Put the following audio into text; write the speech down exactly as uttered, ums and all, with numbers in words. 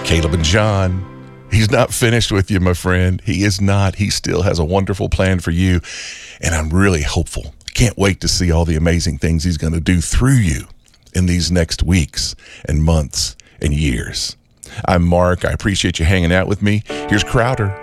Caleb and John, he's not finished with you, my friend. He is not. He still has a wonderful plan for you. And I'm really hopeful. Can't wait to see all the amazing things he's going to do through you in these next weeks and months and years. I'm Mark. I appreciate you hanging out with me. Here's Crowder.